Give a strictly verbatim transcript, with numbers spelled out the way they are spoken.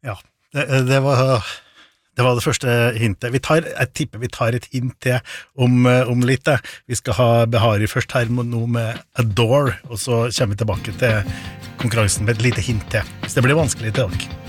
Ja, det, det var det var det første hintet. Vi tar, jeg tipper vi tar et hint til om, om litt. Vi skal ha Behari først her nå med Adore, og så kommer vi tilbake til konkurransen med et lite hint til, hvis det blir vanskelig til dere.